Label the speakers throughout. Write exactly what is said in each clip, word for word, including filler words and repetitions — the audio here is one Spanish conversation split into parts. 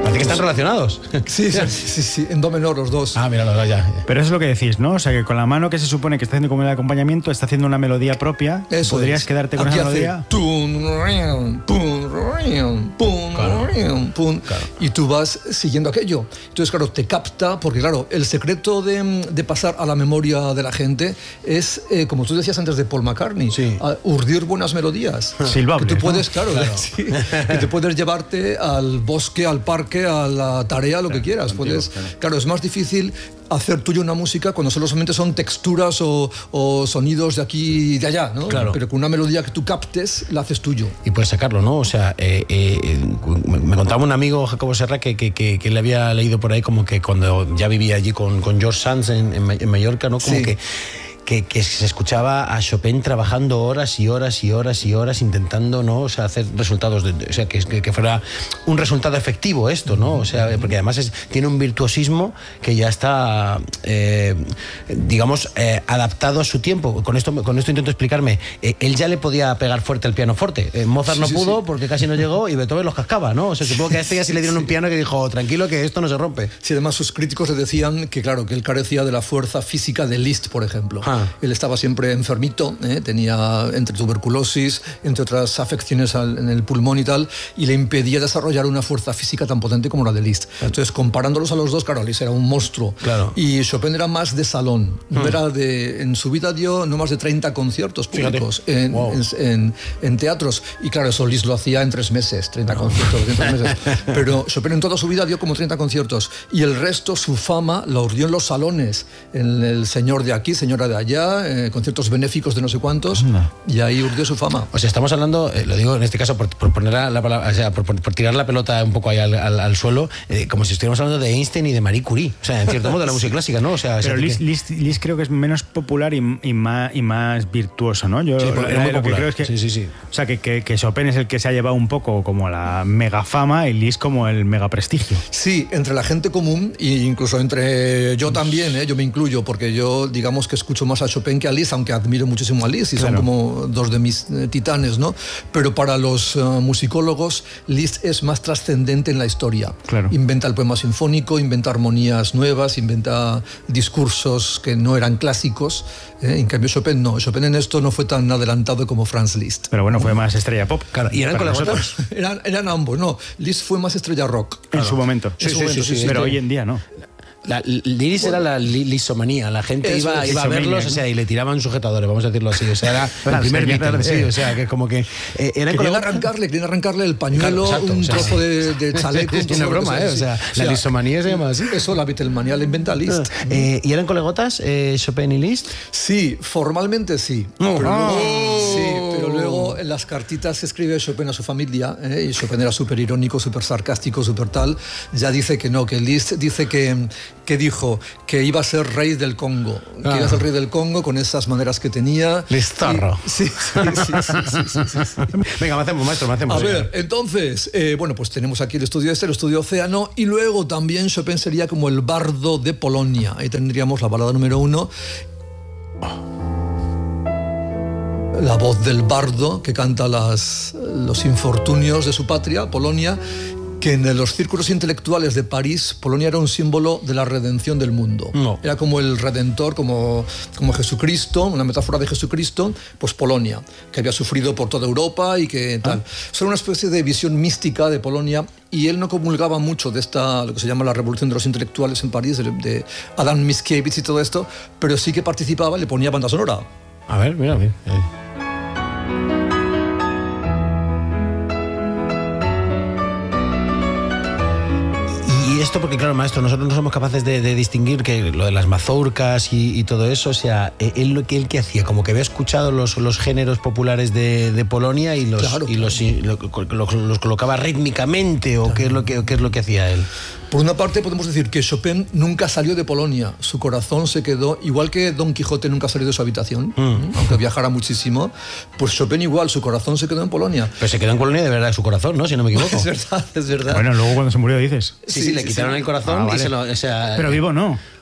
Speaker 1: Parece que están relacionados.
Speaker 2: Sí, sí, sí, sí, en do menor los dos.
Speaker 1: Ah, míralo, ya.
Speaker 3: Pero eso es lo que decís, ¿no? O sea, que con la mano que se supone que está haciendo como el acompañamiento, está haciendo una melodía propia.
Speaker 2: Eso
Speaker 3: ¿Podrías
Speaker 2: es.
Speaker 3: quedarte con
Speaker 2: Aquí
Speaker 3: esa
Speaker 2: hace
Speaker 3: melodía?
Speaker 2: Tun, rin, pun, rin, pun,
Speaker 1: Claro.
Speaker 2: rin, pun.
Speaker 1: Claro.
Speaker 2: Y tú vas siguiendo aquello. Entonces, claro, te capta, porque claro, el secreto de, de pasar a la memoria de la gente es, eh, como tú decías antes de Paul McCartney,
Speaker 1: Sí.
Speaker 2: a urdir buenas melodías.
Speaker 3: Silbables,
Speaker 2: Que tú
Speaker 3: ¿no?
Speaker 2: puedes, claro,
Speaker 1: Claro.
Speaker 2: sí, que te puedes llevarte al bosque, al parque, a la tarea, lo que quieras.
Speaker 1: contigo,
Speaker 2: Puedes,
Speaker 1: claro.
Speaker 2: claro, es más difícil hacer tuyo una música cuando solo solamente son texturas o, o sonidos de aquí y de allá, ¿no?
Speaker 1: Claro.
Speaker 2: Pero con una melodía que tú captes, la haces tuyo.
Speaker 1: Y puedes sacarlo, ¿no? O sea, eh, eh, me me contaba un amigo, Jacobo Serra, que, que, que, que le había leído por ahí como que cuando ya vivía allí con, con George Sands en, en, Ma- en Mallorca, ¿no? Como
Speaker 2: Sí.
Speaker 1: que, que, que se escuchaba a Chopin trabajando horas y horas y horas y horas intentando, ¿no? O sea, hacer resultados, de, o sea, que, que, que fuera un resultado efectivo esto, ¿no? O sea, porque además es, tiene un virtuosismo que ya está, eh, digamos, eh, adaptado a su tiempo. Con esto, con esto intento explicarme. Eh, él ya le podía pegar fuerte al pianoforte. Eh, Mozart
Speaker 2: Sí,
Speaker 1: no
Speaker 2: sí,
Speaker 1: pudo
Speaker 2: sí.
Speaker 1: porque casi no llegó y Beethoven los cascaba, ¿no? O sea, supongo que a este ya sí le dieron un piano que dijo, tranquilo que esto no se rompe.
Speaker 2: Sí, además sus críticos le decían que, claro, que él carecía de la fuerza física de Liszt, por ejemplo.
Speaker 1: Ah.
Speaker 2: Él estaba siempre enfermito, ¿eh? Tenía entre tuberculosis, entre otras afecciones al- en el pulmón y tal, y le impedía desarrollar una fuerza física tan potente como la de Liszt. Entonces, comparándolos a los dos, claro, Liszt era un monstruo.
Speaker 1: Claro.
Speaker 2: Y Chopin era más de salón. No
Speaker 1: Hmm.
Speaker 2: era de, en su vida dio no más de treinta conciertos
Speaker 1: Fíjate.
Speaker 2: públicos en,
Speaker 1: Wow.
Speaker 2: en, en- en teatros. Y claro, eso Liszt lo hacía en tres meses, treinta conciertos en tres meses. Pero Chopin en toda su vida dio como treinta conciertos. Y el resto, su fama, la urdió en los salones. En el señor de aquí, señora de allá, eh, conciertos benéficos de no sé cuántos.
Speaker 3: Anda.
Speaker 2: Y ahí urdió su fama.
Speaker 1: O sea, estamos hablando, eh, lo digo en este caso por, por poner la, la palabra, o sea, por, por- por tirar la pelota un poco ahí al, al- al suelo, eh, como si estuviéramos hablando de Einstein y de Marie Curie. O sea, en cierto modo de la música clásica, ¿no? O sea,
Speaker 3: Pero
Speaker 1: o sea,
Speaker 3: Liszt,
Speaker 1: que-
Speaker 3: Liszt- Liszt creo que es menos popular y, y más, y más virtuoso, ¿no? Yo
Speaker 1: Sí, pero
Speaker 3: lo-
Speaker 1: era muy
Speaker 3: lo que
Speaker 1: popular.
Speaker 3: creo es que,
Speaker 1: Sí, sí, sí.
Speaker 3: O sea, que, que, que Chopin es el que se ha llevado un poco como la mega fama y Liszt como el mega prestigio.
Speaker 2: Sí, entre la gente común e incluso entre yo también, ¿eh? Yo me incluyo, porque yo digamos que escucho más a Chopin que a Liszt, aunque admiro muchísimo a Liszt y
Speaker 3: Claro.
Speaker 2: son como dos de mis eh, titanes, ¿no? Pero para los eh, musicólogos, Liszt es más trascendente en la historia.
Speaker 3: Claro.
Speaker 2: Inventa el poema sinfónico, inventa armonías nuevas, inventa discursos que no eran clásicos. ¿eh? En cambio, Chopin no. Chopin en esto no fue tan adelantado como Franz Liszt.
Speaker 3: Pero bueno, fue más estrella pop.
Speaker 1: Claro, ¿y eran
Speaker 3: Para
Speaker 1: colaboradores?
Speaker 3: nosotros.
Speaker 2: Eran, eran ambos, no. Liszt fue más estrella rock.
Speaker 3: En su momento.
Speaker 2: En su momento, sí, sí,
Speaker 3: Pero
Speaker 2: sí.
Speaker 3: hoy en día no.
Speaker 1: La, Liris era la li- lisomanía, la gente
Speaker 2: Eso
Speaker 1: iba,
Speaker 2: es,
Speaker 1: iba a
Speaker 3: lisomania,
Speaker 1: verlos,
Speaker 3: ¿no?
Speaker 1: o sea, y le tiraban sujetadores, vamos a decirlo así, o sea, era
Speaker 3: Las
Speaker 1: el primer
Speaker 3: señoras
Speaker 1: Beatle,
Speaker 3: de-
Speaker 1: sí, o sea, que como que eh, eran
Speaker 2: Querían
Speaker 1: colabor-
Speaker 2: arrancarle, querían arrancarle el pañuelo,
Speaker 1: Claro, exacto,
Speaker 2: un
Speaker 1: o sea,
Speaker 2: trozo
Speaker 1: sí.
Speaker 2: de, de chaleco.
Speaker 1: Es
Speaker 2: un trozo
Speaker 1: una
Speaker 2: de lo que
Speaker 1: broma,
Speaker 2: sea,
Speaker 1: ¿eh? O
Speaker 2: sí.
Speaker 1: sea, la lisomanía se llama así.
Speaker 2: Eso, la Beatlemanía la inventa Liszt.
Speaker 1: Eh, ¿Y eran colegotas, eh, Chopin y Liszt?
Speaker 2: Sí, formalmente sí.
Speaker 1: Oh.
Speaker 2: Pero luego,
Speaker 1: Oh.
Speaker 2: sí, pero luego en las cartitas que escribe Chopin a su familia, ¿eh? Y Chopin era súper irónico, súper sarcástico, súper tal, ya dice que no, que Liszt dice que, que dijo que iba a ser rey del Congo, que
Speaker 1: Ah.
Speaker 2: iba a ser rey del Congo con esas maneras que tenía.
Speaker 1: Listarro.
Speaker 2: Y- Sí, sí, sí, sí, sí, sí, sí, sí.
Speaker 1: Venga, me hacemos, maestro, me hacemos.
Speaker 2: A ver, entonces, eh, bueno, pues tenemos aquí el estudio este, el estudio Océano, y luego también Chopin sería como el bardo de Polonia. Ahí tendríamos la balada número uno. La voz del bardo que canta las, los infortunios de su patria, Polonia, que en los círculos intelectuales de París, Polonia era un símbolo de la redención del mundo.
Speaker 1: No.
Speaker 2: Era como el redentor, como, como Jesucristo, una metáfora de Jesucristo, pues Polonia, que había sufrido por toda Europa y que tal. Es una especie de visión mística de Polonia, y él no comulgaba mucho de esta, lo que se llama la revolución de los intelectuales en París, de, de Adam Mickiewicz y todo esto, pero sí que participaba, le ponía banda sonora.
Speaker 1: A ver, mira, mira. eh. Y esto porque, claro, maestro, nosotros no somos capaces de, de distinguir que lo de las mazurcas y, y todo eso, o sea, eh, él lo que él que hacía, como que había escuchado los, los géneros populares de, de Polonia y los
Speaker 2: Claro,
Speaker 1: y los, y lo- los, los colocaba rítmicamente, o qué es lo que o qué es lo que hacía él.
Speaker 2: Por una parte podemos decir que Chopin nunca salió de Polonia, su corazón se quedó, igual que Don Quijote nunca salió de su habitación,
Speaker 1: Mm.
Speaker 2: aunque viajara muchísimo, pues Chopin igual, su corazón se quedó en Polonia.
Speaker 1: Pero se quedó en Polonia de verdad su corazón, ¿no? Si no me equivoco.
Speaker 2: Es verdad, es verdad.
Speaker 3: Bueno, luego cuando se murió dices.
Speaker 1: Sí, sí,
Speaker 2: Sí,
Speaker 1: le
Speaker 2: sí,
Speaker 1: quitaron
Speaker 2: sí.
Speaker 1: el corazón
Speaker 3: Ah,
Speaker 1: y
Speaker 3: vale.
Speaker 1: se lo, o sea,
Speaker 3: Pero vivo no.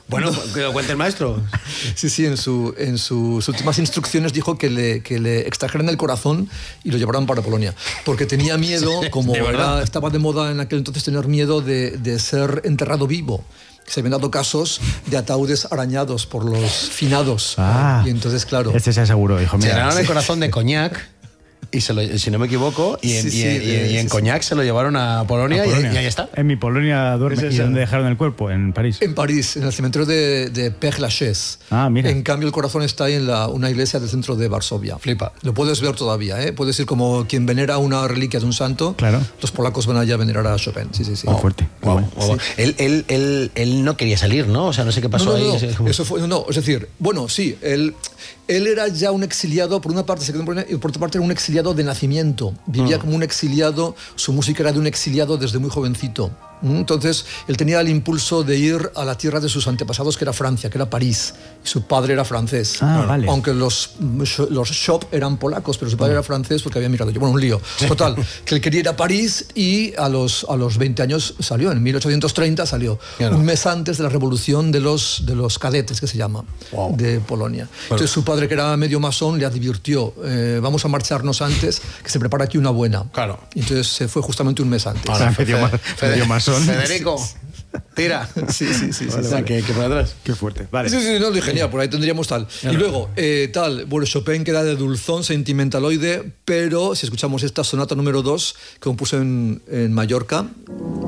Speaker 1: Bueno, que lo cuente el maestro.
Speaker 2: Sí, sí, en, su, en sus últimas instrucciones dijo que le, que le extrajeran el corazón y lo llevaran para Polonia. Porque tenía miedo, como
Speaker 1: ¿De verdad?
Speaker 2: era, estaba de moda en aquel entonces tener miedo de, de ser enterrado vivo. Se habían dado casos de ataúdes arañados por los finados.
Speaker 3: Ah,
Speaker 2: y entonces, claro.
Speaker 3: Este se aseguró, dijo,
Speaker 1: Se
Speaker 3: mira.
Speaker 1: llenaron el corazón de coñac. Y se lo, si no me equivoco, y en,
Speaker 2: Sí, sí,
Speaker 1: y, y-
Speaker 2: de-
Speaker 1: y en
Speaker 2: sí, sí.
Speaker 1: Coñac se lo llevaron a Polonia,
Speaker 3: a
Speaker 1: y-
Speaker 3: Polonia.
Speaker 1: Y, ahí está.
Speaker 3: En mi Polonia duerme.
Speaker 1: Es
Speaker 3: ¿Y
Speaker 1: eso.
Speaker 3: dónde dejaron el cuerpo? En París.
Speaker 2: En París, en el cementerio de, de Père Lachaise.
Speaker 3: Ah, mira.
Speaker 2: En cambio, el corazón está ahí en la, una iglesia del centro de Varsovia.
Speaker 1: Flipa.
Speaker 2: Lo puedes ver todavía, ¿eh? Puedes ir como quien venera una reliquia de un santo.
Speaker 3: Claro.
Speaker 2: Los polacos van allá a venerar a Chopin. Sí, sí, sí.
Speaker 3: Muy fuerte. Muy
Speaker 1: Wow,
Speaker 3: bueno.
Speaker 1: wow, wow. Él, él, él, él no quería salir, ¿no? O sea, no sé qué pasó
Speaker 2: No, no,
Speaker 1: ahí.
Speaker 2: no,
Speaker 1: Es como-
Speaker 2: eso fue, no, no, es decir, bueno, sí, él, él era ya un exiliado, por una parte se quedó en Polonia y por otra parte era un exiliado de nacimiento. Vivía como un exiliado, su música era de un exiliado desde muy jovencito. Entonces, él tenía el impulso de ir a la tierra de sus antepasados, que era Francia, que era París, y su padre era francés.
Speaker 3: Ah, vale.
Speaker 2: Aunque los, los Shop eran polacos, pero su padre era francés porque había migrado. Bueno, un lío. Total, que él quería ir a París y a los, a los veinte años salió, en mil ochocientos treinta salió,
Speaker 1: Claro.
Speaker 2: un mes antes de la revolución de los, de los cadetes, que se llama,
Speaker 1: Wow.
Speaker 2: de Polonia. Entonces su padre, que era medio masón, le advirtió, eh, vamos a marcharnos antes, que se prepara aquí una buena.
Speaker 1: Claro.
Speaker 2: Y entonces se fue justamente un mes antes.
Speaker 3: Ahora, medio, ma-
Speaker 1: Fede-
Speaker 3: medio masón.
Speaker 1: Federico, tira.
Speaker 2: Sí, sí, sí. sí,
Speaker 1: O
Speaker 2: sí.
Speaker 1: sea, que, que por atrás.
Speaker 3: Qué fuerte. Vale.
Speaker 2: Sí, sí, no, dije, genial, por ahí tendríamos tal. Y luego, eh, tal, bueno, Chopin queda de dulzón, sentimentaloide, pero si escuchamos esta sonata número dos que compuso en, en Mallorca,